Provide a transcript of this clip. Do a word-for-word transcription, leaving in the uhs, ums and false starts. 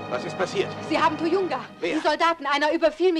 Was ist passiert? Sie haben Toyunga. Wer? Die Soldaten, einer überfiel mich.